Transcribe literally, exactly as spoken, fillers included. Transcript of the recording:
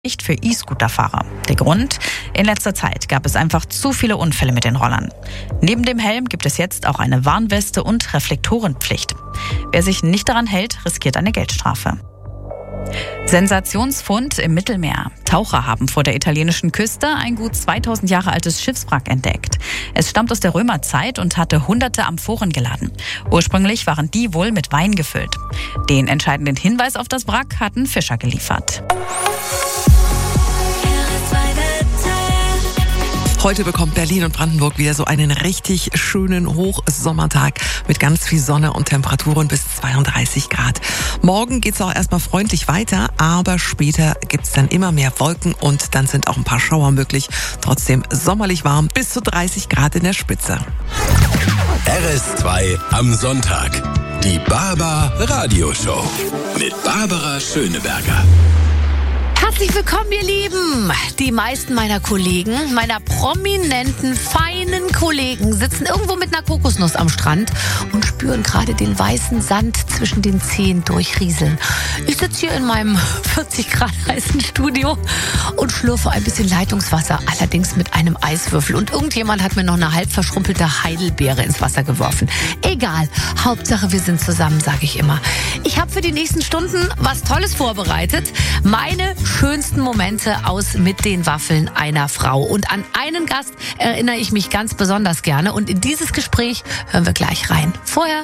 Nicht für E-Scooter-Fahrer. Der Grund? In letzter Zeit gab es einfach zu viele Unfälle mit den Rollern. Neben dem Helm gibt es jetzt auch eine Warnweste und Reflektorenpflicht. Wer sich nicht daran hält, riskiert eine Geldstrafe. Sensationsfund im Mittelmeer. Taucher haben vor der italienischen Küste ein gut zweitausend Jahre altes Schiffswrack entdeckt. Es stammt aus der Römerzeit und hatte hunderte Amphoren geladen. Ursprünglich waren die wohl mit Wein gefüllt. Den entscheidenden Hinweis auf das Wrack hatten Fischer geliefert. Heute bekommt Berlin und Brandenburg wieder so einen richtig schönen Hochsommertag mit ganz viel Sonne und Temperaturen bis zweiunddreißig Grad. Morgen geht's auch erstmal freundlich weiter, aber später gibt's dann immer mehr Wolken und dann sind auch ein paar Schauer möglich. Trotzdem sommerlich warm, bis zu dreißig Grad in der Spitze. R S zwei am Sonntag. Die Barbar Radioshow mit Barbara Schöneberger. Herzlich willkommen, ihr Lieben! Die meisten meiner Kollegen, meiner prominenten, feinen Kollegen, sitzen irgendwo mit einer Kokosnuss am Strand und spüren gerade den weißen Sand zwischen den Zehen durchrieseln. Ich sitze hier in meinem vierzig Grad heißen Studio und schlürfe ein bisschen Leitungswasser, allerdings mit einem Eiswürfel. Und irgendjemand hat mir noch eine halb verschrumpelte Heidelbeere ins Wasser geworfen. Egal, Hauptsache wir sind zusammen, sage ich immer. Ich habe für die nächsten Stunden was Tolles vorbereitet. Meine schönsten Momente aus Mit den Waffeln einer Frau. Und an einen Gast erinnere ich mich ganz besonders gerne. Und in dieses Gespräch hören wir gleich rein. Vorher